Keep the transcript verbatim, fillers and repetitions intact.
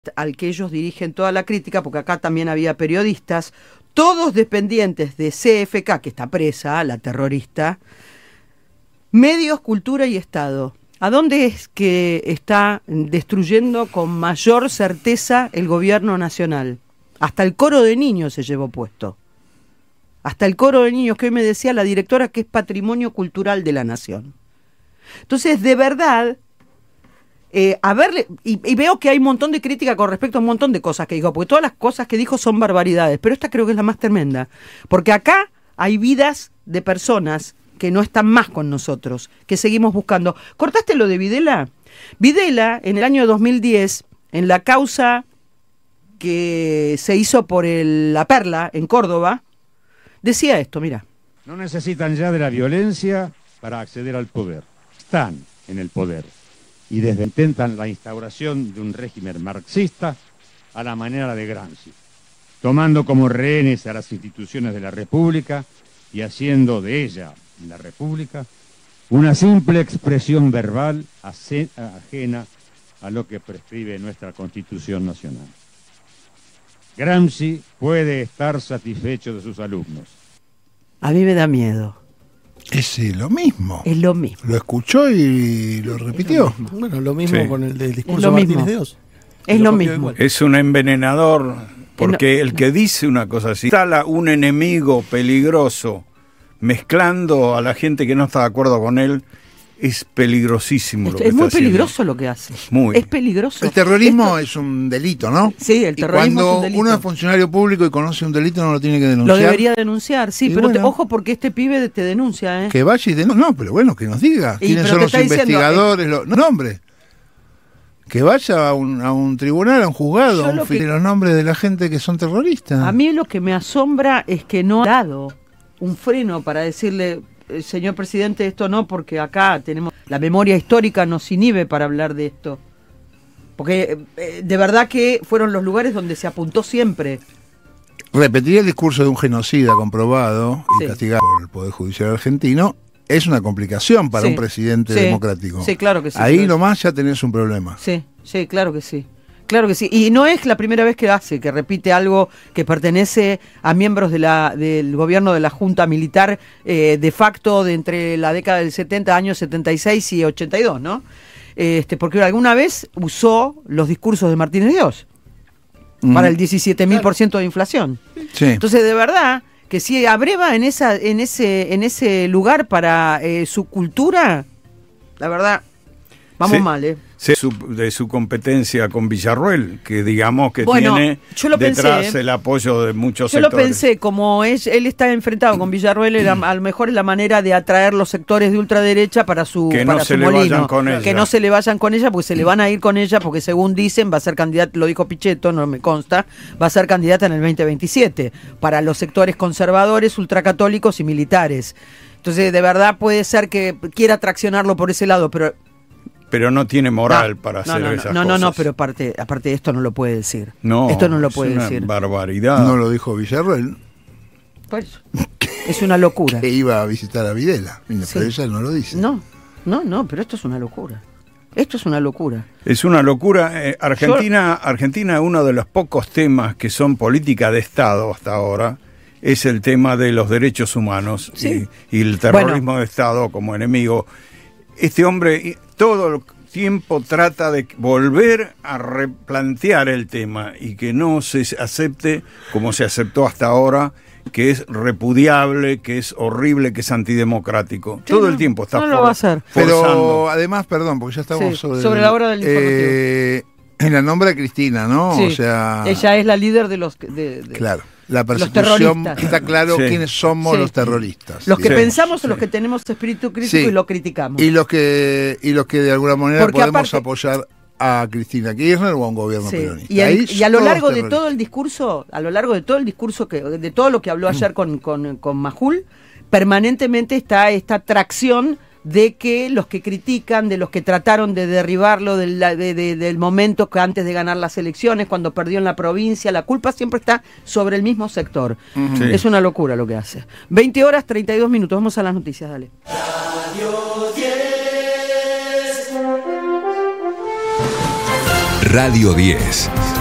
al que ellos dirigen toda la crítica, porque acá también había periodistas, todos dependientes de C F K, que está presa, la terrorista, medios, cultura y Estado. ¿A dónde es que está destruyendo con mayor certeza el gobierno nacional? Hasta el coro de niños se llevó puesto. Hasta el coro de niños, que hoy me decía la directora que es patrimonio cultural de la nación. Entonces, de verdad, eh, a verle, y, y veo que hay un montón de crítica con respecto a un montón de cosas que dijo, porque todas las cosas que dijo son barbaridades, pero esta creo que es la más tremenda, porque acá hay vidas de personas que no están más con nosotros, que seguimos buscando. ¿Cortaste lo de Videla? Videla, en el año dos mil diez, en la causa que se hizo por el, la Perla, en Córdoba, decía esto, mira. No necesitan ya de la violencia para acceder al poder. Están en el poder. Y desde intentan la instauración de un régimen marxista a la manera de Gramsci, tomando como rehenes a las instituciones de la República y haciendo de ella, la República, una simple expresión verbal ajena a lo que prescribe nuestra Constitución Nacional. Gramsci puede estar satisfecho de sus alumnos. A mí me da miedo. Es lo mismo. Es lo mismo. Lo escuchó y lo repitió. Lo bueno, lo mismo sí. Con el del discurso de Martínez de Oz. Es lo, lo mismo. Es un envenenador, porque no. El que dice una cosa así, instala un enemigo peligroso mezclando a la gente que no está de acuerdo con él. Es peligrosísimo es, lo que es muy está peligroso haciendo. Lo que hace. Muy. Es peligroso. El terrorismo Esto... es un delito, ¿no? Sí, el terrorismo y cuando es un delito. uno es funcionario público y conoce un delito no lo tiene que denunciar. Lo debería denunciar, sí, y pero bueno, te, ojo porque este pibe te denuncia, ¿eh? Que vaya y denuncie. No, pero bueno, que nos diga y, quiénes son los investigadores. Diciendo, eh... los... No, hombre. Que vaya a un, a un tribunal, a un juzgado, a un que... los nombres de la gente que son terroristas. A mí lo que me asombra es que no ha dado un freno para decirle... Señor presidente, esto no, porque acá tenemos la memoria histórica nos inhibe para hablar de esto, porque eh, de verdad que fueron los lugares donde se apuntó siempre. Repetir el discurso de un genocida comprobado y sí. castigado por el Poder Judicial argentino es una complicación para sí. un presidente sí. democrático. Sí, claro que sí. Ahí claro. nomás ya tenés un problema. Sí, sí, claro que sí. Claro que sí, y no es la primera vez que hace, que repite algo que pertenece a miembros de la, del gobierno de la Junta Militar eh, de facto de entre la década del setenta, años setenta y seis y ochenta y dos, ¿no? Este, porque alguna vez usó los discursos de Martínez de Oz mm. para el diecisiete mil por ciento de inflación. Sí. Entonces, de verdad, que si abreva en, esa, en, ese, en ese lugar para eh, su cultura, la verdad, vamos sí. mal, ¿eh? De su, de su competencia con Villarruel, que digamos que bueno, tiene yo lo detrás pensé, el apoyo de muchos yo sectores. Yo lo pensé, como es, él está enfrentado con Villarruel, era, a lo mejor es la manera de atraer los sectores de ultraderecha para su, que para no su se molino. le vayan con ella. Que no se le vayan con ella, porque se le van a ir con ella, porque según dicen va a ser candidata, lo dijo Pichetto, no me consta, va a ser candidata en el veinte veintisiete, para los sectores conservadores, ultracatólicos y militares. Entonces, de verdad puede ser que quiera traccionarlo por ese lado, pero... Pero no tiene moral no, para no, hacer no, esas no, cosas. No, no, pero aparte, aparte de esto no lo puede decir. No, esto no lo puede es una decir. barbaridad. No lo dijo Villarruel. Pues, es una locura. Que iba a visitar a Videla. Sí. Pero ella no lo dice. No, no, no, pero esto es una locura. Esto es una locura. Es una locura. Eh, Argentina, Yo... Argentina, uno de los pocos temas que son política de Estado hasta ahora, es el tema de los derechos humanos sí. y, y el terrorismo bueno. de Estado como enemigo. Este hombre todo el tiempo trata de volver a replantear el tema y que no se acepte como se aceptó hasta ahora, que es repudiable, que es horrible, que es antidemocrático. Sí, todo no, el tiempo está no for, lo va a hacer. Pero forzando. además, perdón, porque ya estamos sí, sobre, sobre el, la hora del informativo. Eh, en la nombra Cristina, ¿no? Sí, o sea, ella es la líder de los... De, de, claro. La persecución, está claro sí. quiénes somos sí. los terroristas. Los que sí. pensamos sí. o los que tenemos espíritu crítico sí. y lo criticamos. Y los que y los que de alguna manera Porque podemos aparte, apoyar a Cristina Kirchner o a un gobierno sí. peronista. Y, el, y a lo largo de terroristas. todo el discurso, a lo largo de todo el discurso, que de todo lo que habló ayer con, con, con Majul, permanentemente está esta tracción de que los que critican, de los que trataron de derribarlo del, de, de, del momento que antes de ganar las elecciones, cuando perdió en la provincia, la culpa siempre está sobre el mismo sector. Uh-huh. Sí. Es una locura lo que hace. veinte horas, treinta y dos minutos. Vamos a las noticias, dale. Radio diez. Radio diez.